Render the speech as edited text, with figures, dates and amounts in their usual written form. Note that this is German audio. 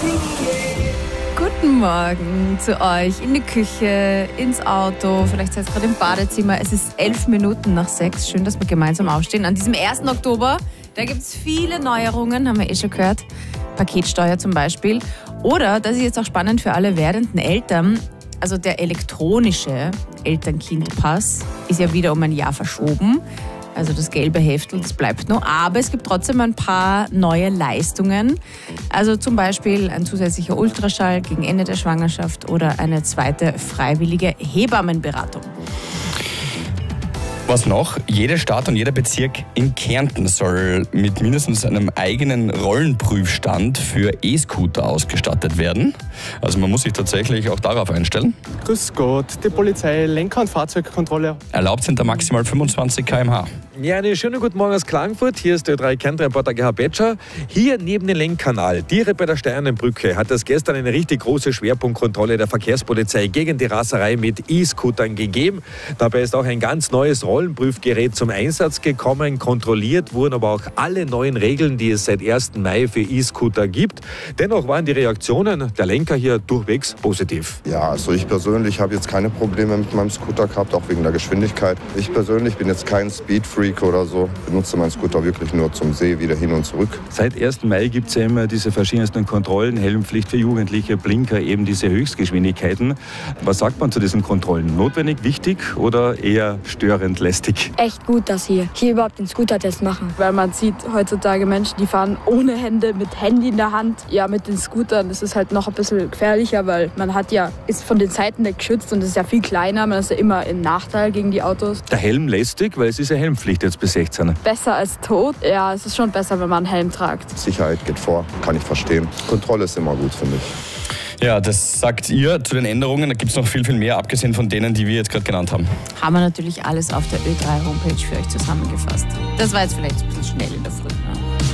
Guten Morgen zu euch in die Küche, ins Auto, vielleicht seid ihr gerade im Badezimmer. Es ist 6:11. Schön, dass wir gemeinsam aufstehen. An diesem 1. Oktober, da gibt es viele Neuerungen, haben wir schon gehört. Paketsteuer zum Beispiel. Oder, das ist jetzt auch spannend für alle werdenden Eltern, also der elektronische Eltern-Kind-Pass ist ja wieder um ein Jahr verschoben. Also das gelbe Heftel, das bleibt noch. Aber es gibt trotzdem ein paar neue Leistungen. Also zum Beispiel ein zusätzlicher Ultraschall gegen Ende der Schwangerschaft oder eine zweite freiwillige Hebammenberatung. Was noch? Jede Stadt und jeder Bezirk in Kärnten soll mit mindestens einem eigenen Rollenprüfstand für E-Scooter ausgestattet werden. Also man muss sich tatsächlich auch darauf einstellen. Grüß Gott, die Polizei, Lenker- und Fahrzeugkontrolle. Erlaubt sind da maximal 25 km/h. Ja, einen schönen guten Morgen aus Klagenfurt. Hier ist der Ö3-Kärnten-Reporter Gerhard Betscher. Hier neben dem Lenkkanal, direkt bei der Steinernen Brücke, hat es gestern eine richtig große Schwerpunktkontrolle der Verkehrspolizei gegen die Raserei mit E-Scootern gegeben. Dabei ist auch ein ganz neues Rollenprüfgerät zum Einsatz gekommen. Kontrolliert wurden aber auch alle neuen Regeln, die es seit 1. Mai für E-Scooter gibt. Dennoch waren die Reaktionen der Lenker hier durchwegs positiv. Ja, also ich persönlich habe jetzt keine Probleme mit meinem Scooter gehabt, auch wegen der Geschwindigkeit. Ich persönlich bin jetzt kein Speedfreak oder so, benutze meinen Scooter wirklich nur zum See, wieder hin und zurück. Seit 1. Mai gibt es ja immer diese verschiedensten Kontrollen, Helmpflicht für Jugendliche, Blinker, eben diese Höchstgeschwindigkeiten. Was sagt man zu diesen Kontrollen? Notwendig, wichtig oder eher störend, lästig? Echt gut, dass sie hier überhaupt den Scooter-Test machen. Weil man sieht heutzutage Menschen, die fahren ohne Hände, mit Handy in der Hand. Ja, mit den Scootern ist es halt noch ein bisschen gefährlicher, weil man ist von den Seiten nicht geschützt und ist ja viel kleiner. Man ist ja immer im Nachteil gegen die Autos. Der Helm lästig, weil es ist ja Helmpflicht jetzt bis 16. Besser als tot? Ja, es ist schon besser, wenn man einen Helm tragt. Sicherheit geht vor, kann ich verstehen. Kontrolle ist immer gut, finde ich. Ja, das sagt ihr zu den Änderungen. Da gibt es noch viel, viel mehr, abgesehen von denen, die wir jetzt gerade genannt haben. Haben wir natürlich alles auf der Ö3-Homepage für euch zusammengefasst. Das war jetzt vielleicht ein bisschen schnell in der Früh. Ne?